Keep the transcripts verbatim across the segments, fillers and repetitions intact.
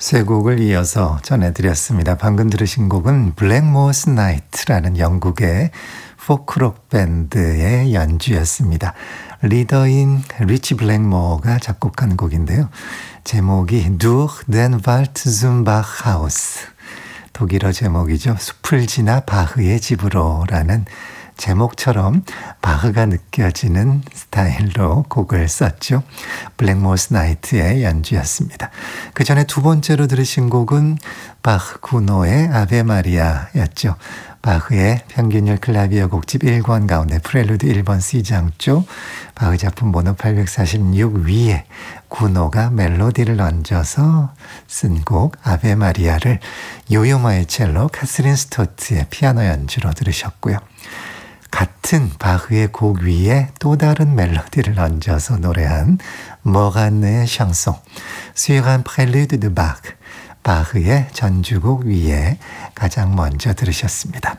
세 곡을 이어서 전해드렸습니다. 방금 들으신 곡은 블랙모어스 나이트라는 영국의 포크록 밴드의 연주였습니다. 리더인 리치 블랙모어가 작곡한 곡인데요. 제목이 Durch den Wald zum Bachhaus, 독일어 제목이죠. 숲을 지나 바흐의 집으로 라는 제목처럼 바흐가 느껴지는 스타일로 곡을 썼죠. 블랙모어스 나이트의 연주였습니다. 그 전에 두 번째로 들으신 곡은 바흐 구노의 아베 마리아였죠. 바흐의 평균율 클라비어 곡집 일 권 가운데 프렐루드 일 번 C장조, 바흐 작품 번호 팔백사십육 위에 구노가 멜로디를 얹어서 쓴 곡 아베 마리아를 요요마의 첼로, 카스린 스토트의 피아노 연주로 들으셨고요. 같은 바흐의 곡 위에 또 다른 멜로디를 얹어서 노래한 모간의 샹송, Sur un prélude de Bach, 바흐의 전주곡 위에 가장 먼저 들으셨습니다.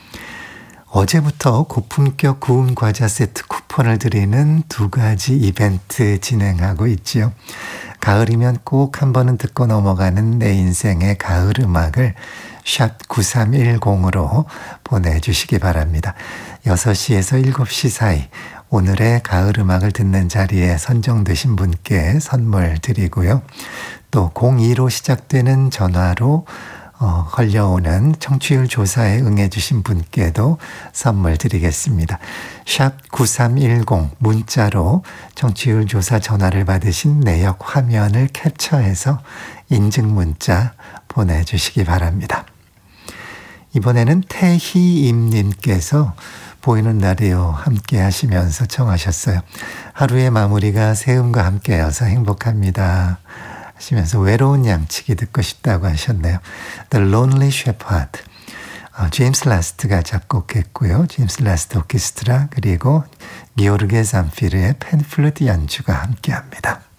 어제부터 고품격 구운 과자 세트 쿠폰을 드리는 두 가지 이벤트 진행하고 있지요. 가을이면 꼭 한 번은 듣고 넘어가는 내 인생의 가을 음악을 샵 구삼일공으로 보내주시기 바랍니다. 여섯 시에서 일곱 시 사이 오늘의 가을 음악을 듣는 자리에 선정되신 분께 선물 드리고요. 또 공이로 시작되는 전화로 어, 걸려오는 청취율 조사에 응해주신 분께도 선물 드리겠습니다. 샵 구삼일공 문자로 청취율 조사 전화를 받으신 내역 화면을 캡처해서 인증 문자 보내주시기 바랍니다. 이번에는 태희임님께서 보이는 라디오 함께 하시면서 청하셨어요. 하루의 마무리가 새음과 함께여서 행복합니다 하시면서 외로운 양치기 듣고 싶다고 하셨네요. The Lonely Shepherd, 어, 제임스 라스트가 작곡했고요. 제임스 라스트 오케스트라 그리고 기오르게 잠피르의 펜플루트 연주가 함께합니다.